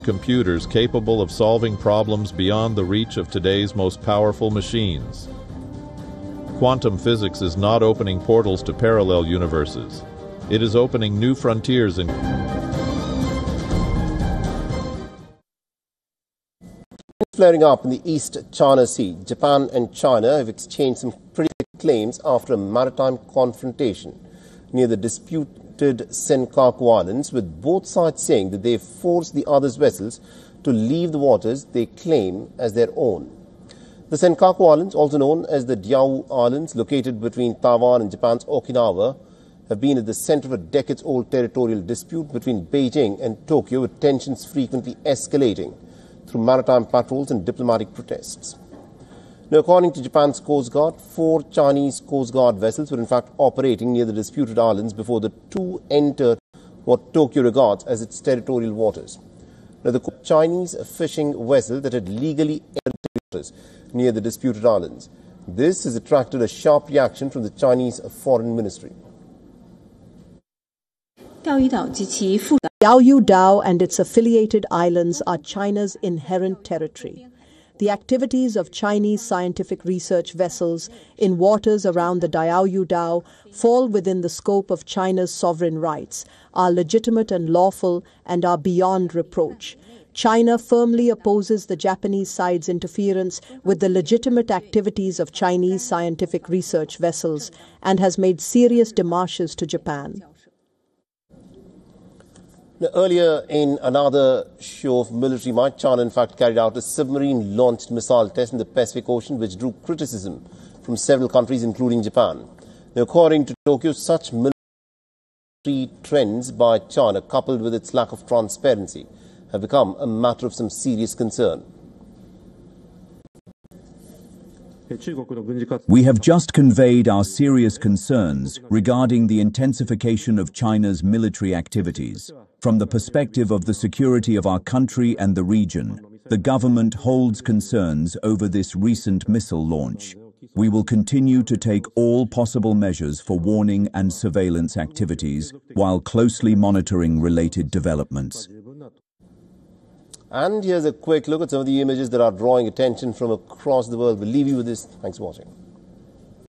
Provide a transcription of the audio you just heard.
computers capable of solving problems beyond the reach of today's most powerful machines. Quantum physics is not opening portals to parallel universes. It is opening new frontiers in... Flaring up in the East China Sea, Japan and China have exchanged some pretty big claims after a maritime confrontation near the disputed Senkaku Islands, with both sides saying that they have forced the other's vessels to leave the waters they claim as their own. The Senkaku Islands, also known as the Diaoyu Islands, located between Taiwan and Japan's Okinawa, have been at the center of a decades-old territorial dispute between Beijing and Tokyo, with tensions frequently escalating through maritime patrols and diplomatic protests. Now, according to Japan's Coast Guard, 4 Chinese Coast Guard vessels were in fact operating near the disputed islands before the two entered what Tokyo regards as its territorial waters. Now, the Chinese fishing vessel that had legally entered the waters near the disputed islands. This has attracted a sharp reaction from the Chinese Foreign Ministry. Diaoyu Dao and its affiliated islands are China's inherent territory. The activities of Chinese scientific research vessels in waters around the Diaoyu Dao fall within the scope of China's sovereign rights, are legitimate and lawful, and are beyond reproach. China firmly opposes the Japanese side's interference with the legitimate activities of Chinese scientific research vessels and has made serious démarches to Japan. Now, earlier, in another show of military might, China in fact carried out a submarine-launched missile test in the Pacific Ocean, which drew criticism from several countries, including Japan. Now, according to Tokyo, such military trends by China, coupled with its lack of transparency, have become a matter of some serious concern. We have just conveyed our serious concerns regarding the intensification of China's military activities. From the perspective of the security of our country and the region, the government holds concerns over this recent missile launch. We will continue to take all possible measures for warning and surveillance activities while closely monitoring related developments. And here's a quick look at some of the images that are drawing attention from across the world. We'll leave you with this. Thanks for watching.